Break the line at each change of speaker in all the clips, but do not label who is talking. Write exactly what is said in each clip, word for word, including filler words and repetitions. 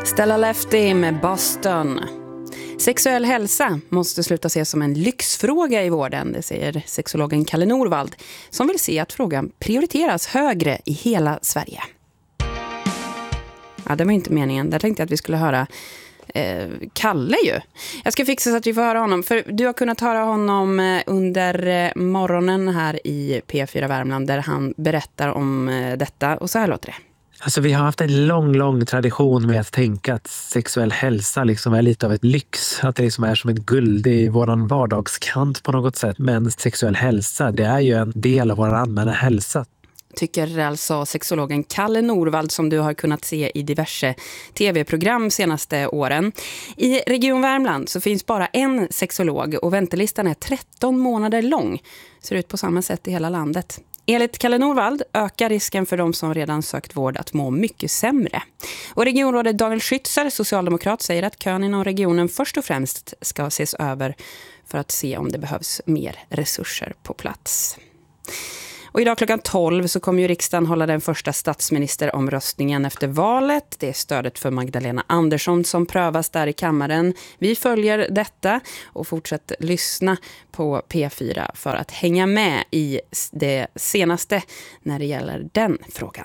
Stella Lefty med Boston. Sexuell hälsa måste sluta ses som en lyxfråga i vården, det säger sexologen Kalle Norvald, som vill se att frågan prioriteras högre i hela Sverige. Ja, det var inte meningen. Där tänkte jag att vi skulle höra eh, Kalle ju. Jag ska fixa så att vi får höra honom, för du har kunnat höra honom under morgonen här i P fyra Värmland där han berättar om eh, detta, och så här låter det.
Alltså vi har haft en lång, lång tradition med att tänka att sexuell hälsa liksom är lite av ett lyx. Att det liksom är som ett guld i våran vardagskant på något sätt. Men sexuell hälsa, det är ju en del av vår allmänna hälsa.
Tycker alltså sexologen Kalle Norvald, som du har kunnat se i diverse tv-program senaste åren. I Region Värmland så finns bara en sexolog och väntelistan är tretton månader lång. Ser ut på samma sätt i hela landet. Enligt Kalle Norvald ökar risken för de som redan sökt vård att må mycket sämre. Och regionrådet Daniel Schützer, socialdemokrat, säger att kön inom regionen först och främst ska ses över för att se om det behövs mer resurser på plats. Och idag klockan tolv så kommer ju riksdagen hålla den första statsministeromröstningen efter valet. Det är stödet för Magdalena Andersson som prövas där i kammaren. Vi följer detta och fortsätter lyssna på P fyra för att hänga med i det senaste när det gäller den frågan.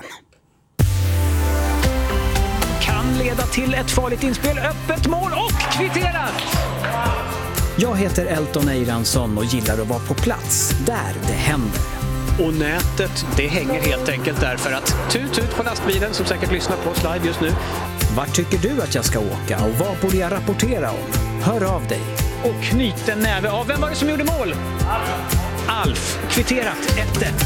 Kan leda till ett farligt inspel, öppet mål och kvitterat!
Jag heter Elton Eiransson och gillar att vara på plats där det händer.
Och nätet, det hänger helt enkelt därför att tut tut på lastbilen som säkert lyssnar på oss live just nu.
Vart tycker du att jag ska åka och vad borde jag rapportera om? Hör av dig.
Och knyt en näve av, vem var det som gjorde mål? Alf. Alf, kvitterat ett ett.